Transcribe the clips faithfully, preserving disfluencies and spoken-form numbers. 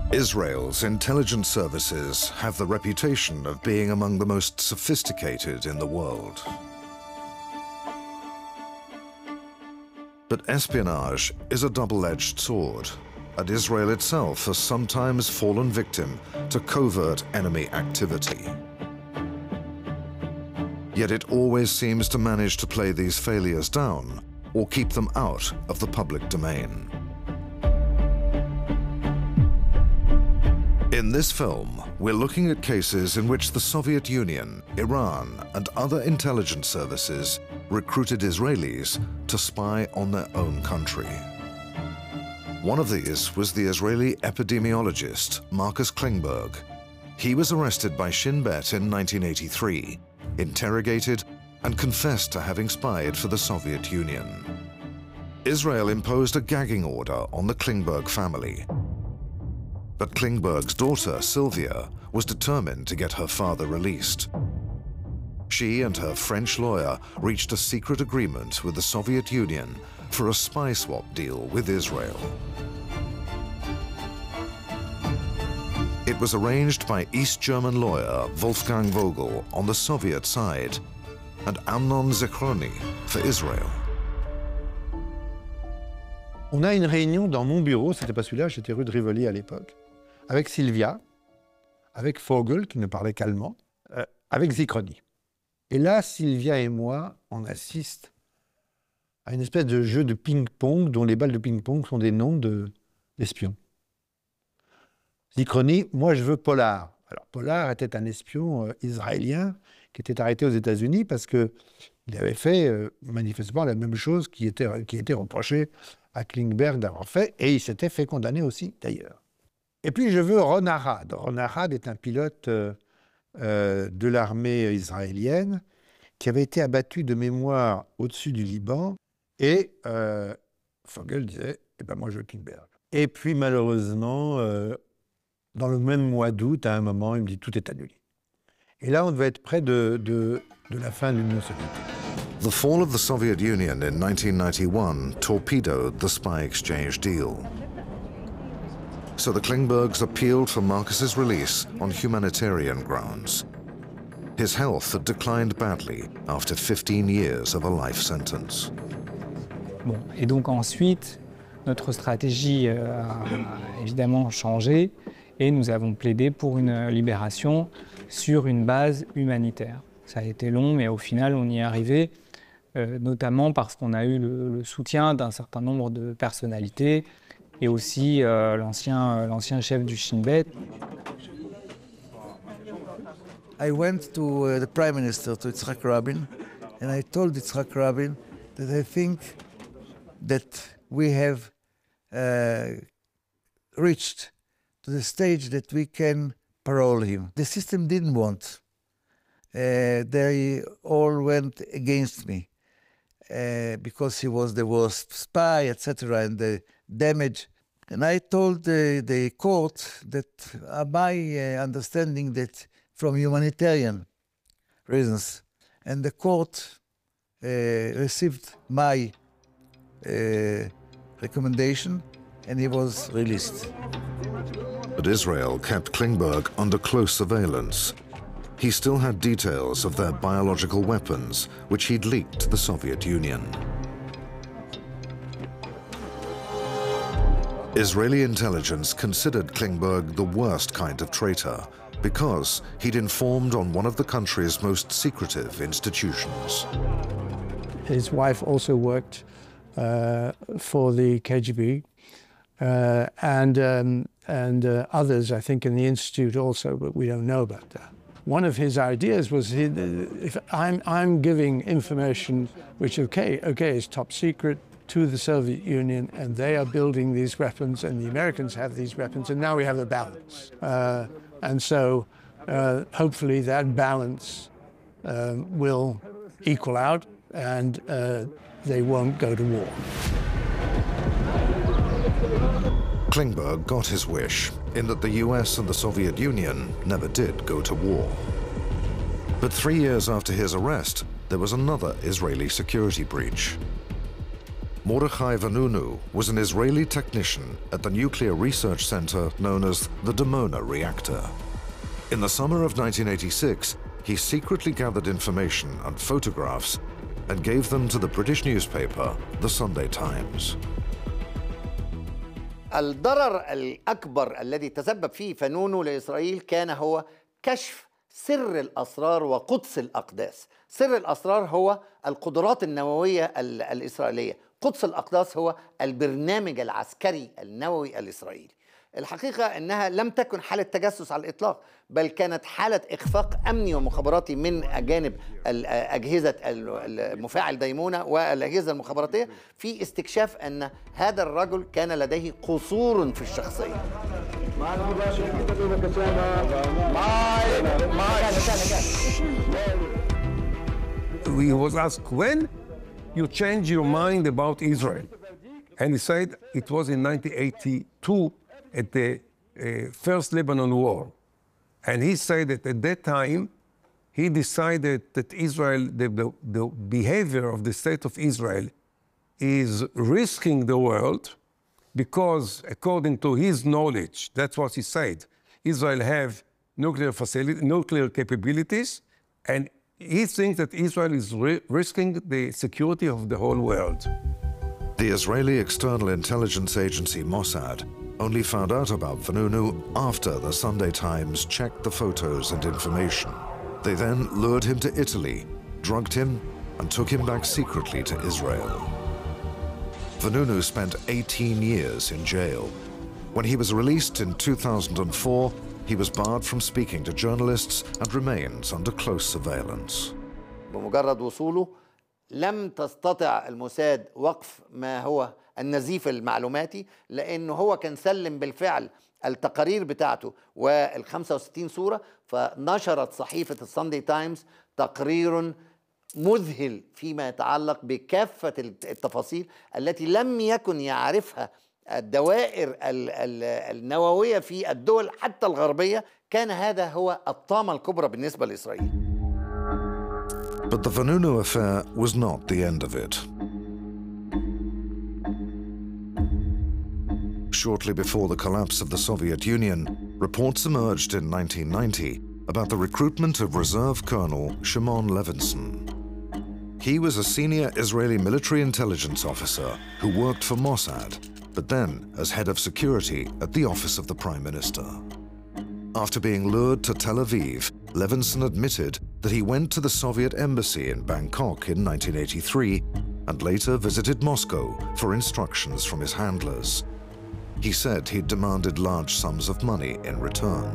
Israel's intelligence services have the reputation of being among the most sophisticated in the world. But espionage is a double-edged sword, and Israel itself has sometimes fallen victim to covert enemy activity. Yet it always seems to manage to play these failures down or keep them out of the public domain. In this film, we're looking at cases in which the Soviet Union, Iran, and other intelligence services recruited Israelis to spy on their own country. One of these was the Israeli epidemiologist Marcus Klingberg. He was arrested by Shin Bet in nineteen eighty-three, interrogated, and confessed to having spied for the Soviet Union. Israel imposed a gagging order on the Klingberg family. But Klingberg's daughter, Sylvia, was determined to get her father released. She and her French lawyer reached a secret agreement with the Soviet Union for a spy swap deal with Israel. It was arranged by East German lawyer Wolfgang Vogel on the Soviet side and Amnon Zichroni for Israel. On a une réunion dans mon bureau, c'était pas celui-là, j'étais rue de Rivoli à l'époque, avec Sylvia, avec Vogel, qui ne parlait qu'allemand, euh, avec Zichroni. Et là, Sylvia et moi, on assiste à une espèce de jeu de ping-pong dont les balles de ping-pong sont des noms d'espions. De, Zichroni, moi je veux Pollard. Alors Pollard était un espion euh, israélien qui était arrêté aux États-Unis parce qu'il avait fait euh, manifestement la même chose qui était, qui était reproché à Klingberg d'avoir fait, et il s'était fait condamner aussi d'ailleurs. Et puis je veux Ron Arad. Ron Arad est un pilote euh, euh, de l'armée israélienne qui avait été abattu de mémoire au-dessus du Liban, et euh, Vogel disait « eh ben moi je veux Klingberg ». Et puis malheureusement, euh, dans le même mois d'août, à un moment, il me dit « tout est annulé ». Et là, on devait être près de, de, de la fin de l'Union soviétique. The fall of the Soviet Union in nineteen ninety-one torpedoed the spy exchange deal. So the Klingbergs appealed for Marcus's release on humanitarian grounds. His health had declined badly after fifteen years of a life sentence. Bon, et donc ensuite, notre stratégie a évidemment changé et nous avons plaidé pour une libération sur une base humanitaire. Ça a été long, mais au final, on y est arrivé, euh, notamment parce qu'on a eu le, le soutien d'un certain nombre de personnalités et aussi euh, l'ancien l'ancien chef du Shin Bet. I went to uh, the Prime Minister, to Yitzhak Rabin, and I told Yitzhak Rabin that I think that we have uh, reached to the stage that we can parole him. The system didn't want. Uh, they all went against me uh, because he was the worst spy, et cetera, and the damage. And I told the, the court that uh, my uh, understanding that from humanitarian reasons, and the court uh, received my uh, recommendation, and he was released. But Israel kept Klingberg under close surveillance. He still had details of their biological weapons, which he'd leaked to the Soviet Union. Israeli intelligence considered Klingberg the worst kind of traitor because he'd informed on one of the country's most secretive institutions. His wife also worked uh, for the K G B uh, and, um, and uh, others, I think, in the Institute also, but we don't know about that. One of his ideas was, he, if I'm, I'm giving information which, okay, okay, is top secret to the Soviet Union, and they are building these weapons, and the Americans have these weapons, and now we have a balance. Uh, and so uh, hopefully that balance uh, will equal out, and uh, they won't go to war. Klingberg got his wish in that the U S and the Soviet Union never did go to war. But three years after his arrest, there was another Israeli security breach. Mordechai Vanunu was an Israeli technician at the nuclear research center known as the Dimona reactor. In the summer of nineteen eighty-six, he secretly gathered information and photographs and gave them to the British newspaper, the Sunday Times. الضرر الأكبر الذي تسبب فيه فنونو لإسرائيل كان هو كشف سر الأسرار وقدس الأقداس. سر الأسرار هو القدرات النووية الإسرائيلية. قدس الأقداس هو البرنامج العسكري النووي الإسرائيلي. الحقيقة أنها لم تكن حالة تجسس على الإطلاق، بل كانت حالة إخفاق أمني ومخابراتي من أجانب أجهزة المفاعل ديمونة والأجهزة المخابراتية في استكشاف أن هذا الرجل كان لديه قصور في الشخصية. He was asked, when you change your mind about Israel? And he said it was in nineteen eighty-two at the uh, First Lebanon War. And he said that at that time, he decided that Israel, the, the, the behavior of the state of Israel is risking the world because, according to his knowledge, that's what he said, Israel have nuclear facility, nuclear capabilities, and he thinks that Israel is ri- risking the security of the whole world. The Israeli external intelligence agency Mossad only found out about Vanunu after the Sunday Times checked the photos and information. They then lured him to Italy, drugged him, and took him back secretly to Israel. Vanunu spent eighteen years in jail. When he was released in two thousand four, he was barred from speaking to journalists and remains under close surveillance. بمجرد وصوله لم تستطع الموساد وقف ما هو النزيف المعلوماتي، لأنه هو كان سلم بالفعل التقارير بتاعته والخمسة وستين صورة، فنشرت صحيفة الساندي تايمز تقرير مذهل فيما يتعلق بكافة التفاصيل التي لم يكن يعرفها الدوائر النووية في الدول حتى الغربية. كان هذا هو الطامة الكبرى بالنسبة لإسرائيل. But the Vanunu affair was not the end of it. Shortly before the collapse of the Soviet Union, reports emerged in nineteen ninety about the recruitment of Reserve Colonel Shimon Levinson. He was a senior Israeli military intelligence officer who worked for Mossad, but then as head of security at the office of the Prime Minister. After being lured to Tel Aviv, Levinson admitted that he went to the Soviet embassy in Bangkok in nineteen eighty-three and later visited Moscow for instructions from his handlers. He said he'd demanded large sums of money in return.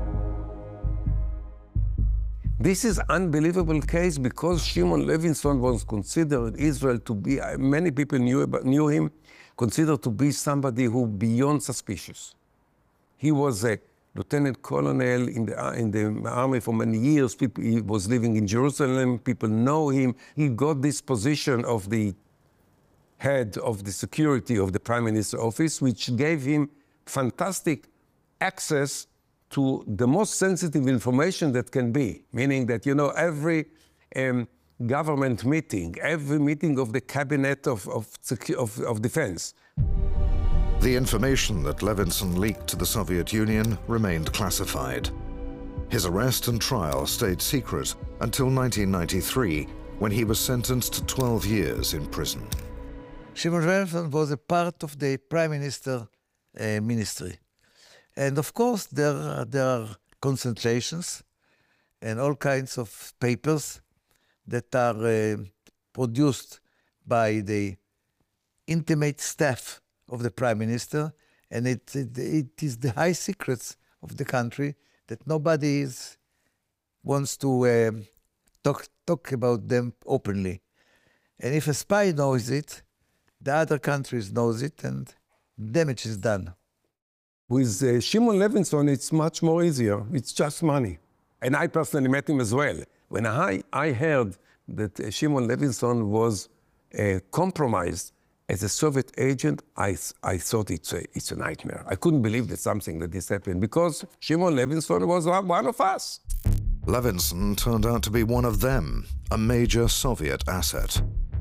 This is an unbelievable case because Shimon Levinson was considered Israel to be, many people knew, about, knew him, considered to be somebody who beyond suspicious. He was a lieutenant colonel in the, in the army for many years. People, he was living in Jerusalem. People know him. He got this position of the head of the security of the Prime Minister's office, which gave him fantastic access to the most sensitive information that can be, meaning that, you know, every um, government meeting, every meeting of the cabinet of, of, of, of defense. The information that Levinson leaked to the Soviet Union remained classified. His arrest and trial stayed secret until nineteen ninety-three, when he was sentenced to twelve years in prison. Shimon Levinson was a part of the Prime Minister uh, ministry. And of course, there are, there are concentrations and all kinds of papers that are uh, produced by the intimate staff of the Prime Minister, and it, it, it is the high secrets of the country that nobody is, wants to uh, talk, talk about them openly. And if a spy knows it, the other countries knows it, and damage is done. With uh, Shimon Levinson, it's much more easier. It's just money. And I personally met him as well. When I, I heard that uh, Shimon Levinson was uh, compromised as a Soviet agent, I, I thought it's a, it's a nightmare. I couldn't believe that something like this happened because Shimon Levinson was one of us. Levinson turned out to be one of them, a major Soviet asset.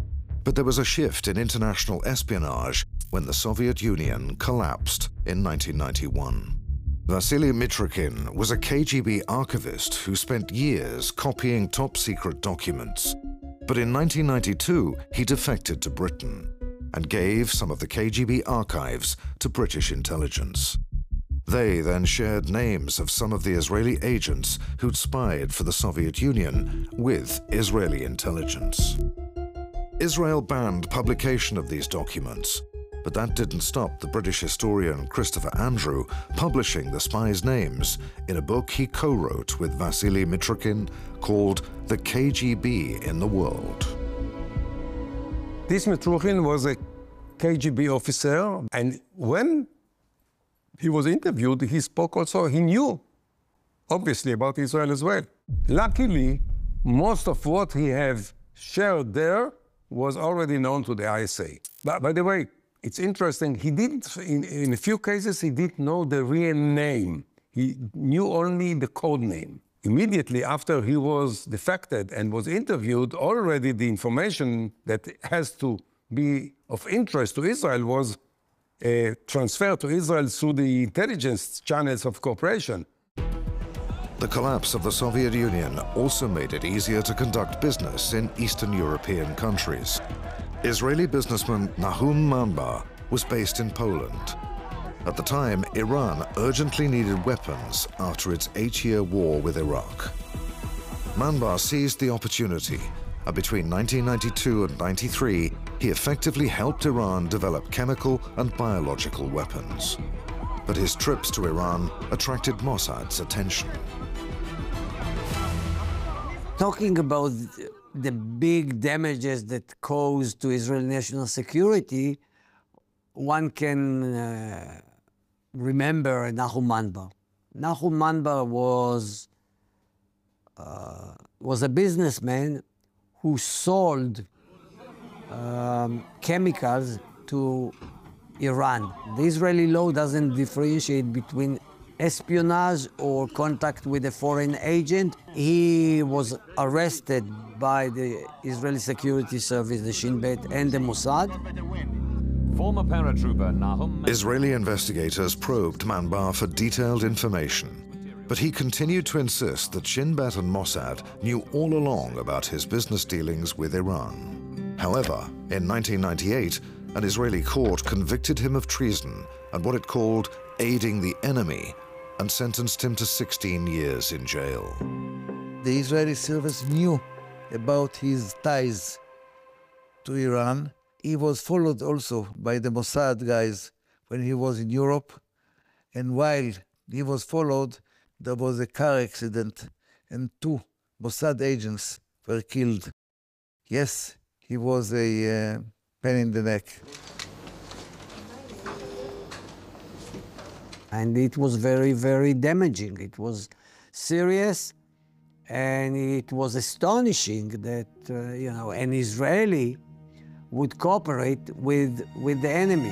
But there was a shift in international espionage when the Soviet Union collapsed in nineteen ninety-one. Vasily Mitrokhin was a K G B archivist who spent years copying top-secret documents. But in nineteen ninety-two, he defected to Britain and gave some of the K G B archives to British intelligence. They then shared names of some of the Israeli agents who'd spied for the Soviet Union with Israeli intelligence. Israel banned publication of these documents, but that didn't stop the British historian Christopher Andrew publishing the spies' names in a book he co-wrote with Vasily Mitrokhin called The K G B in the World. This Mitrokhin was a K G B officer, and when he was interviewed, he spoke also, he knew, obviously, about Israel as well. Luckily, most of what he have shared there was already known to the I S A. But by the way, it's interesting, he didn't, in, in a few cases, he didn't know the real name. He knew only the code name. Immediately after he was defected and was interviewed, already the information that has to be of interest to Israel was uh, transferred to Israel through the intelligence channels of cooperation. The collapse of the Soviet Union also made it easier to conduct business in Eastern European countries. Israeli businessman Nahum Manbar was based in Poland. At the time, Iran urgently needed weapons after its eight-year war with Iraq. Manbar seized the opportunity, and between nineteen ninety-two and ninety-three, he effectively helped Iran develop chemical and biological weapons. But his trips to Iran attracted Mossad's attention. Talking about the big damages that caused to Israeli national security, one can uh, remember Nahum Manbar. Nahum Manbar was, uh, was a businessman who sold um, chemicals to Iran. The Israeli law doesn't differentiate between espionage or contact with a foreign agent. He was arrested by the Israeli Security Service, the Shin Bet, and the Mossad. Former paratrooper Nahum... Israeli investigators probed Manbar for detailed information, but he continued to insist that Shin Bet and Mossad knew all along about his business dealings with Iran. However, in nineteen ninety-eight, an Israeli court convicted him of treason and what it called aiding the enemy, and sentenced him to sixteen years in jail. The Israeli service knew about his ties to Iran. He was followed also by the Mossad guys when he was in Europe. And while he was followed, there was a car accident and two Mossad agents were killed. Yes, he was a uh, pain in the neck. And it was very, very damaging. It was serious, and it was astonishing that, uh, you know, an Israeli would cooperate with, with the enemy.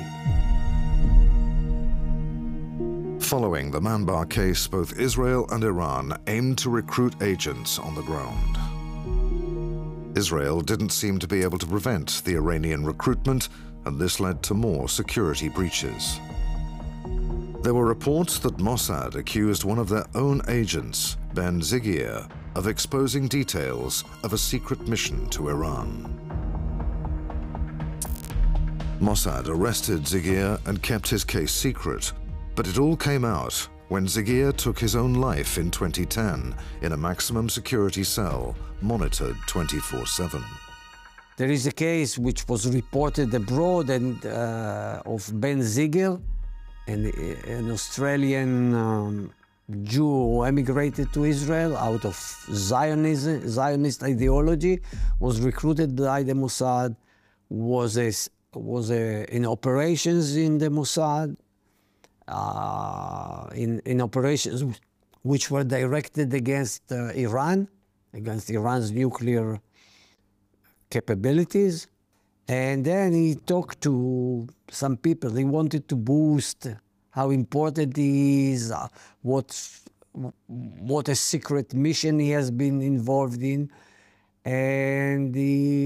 Following the Manbar case, both Israel and Iran aimed to recruit agents on the ground. Israel didn't seem to be able to prevent the Iranian recruitment, and this led to more security breaches. There were reports that Mossad accused one of their own agents, Ben Zigir, of exposing details of a secret mission to Iran. Mossad arrested Zigir and kept his case secret, but it all came out when Zigir took his own life in twenty ten in a maximum security cell, monitored twenty-four seven. There is a case which was reported abroad and, uh, of Ben Zigir, an, an Australian um, Jew who emigrated to Israel out of Zionism, Zionist ideology, was recruited by the Mossad, was, a, was a, in operations in the Mossad, uh, in, in operations which were directed against uh, Iran, against Iran's nuclear capabilities. And then he talked to some people. He wanted to boost how important he is, uh, what, what a secret mission he has been involved in. And he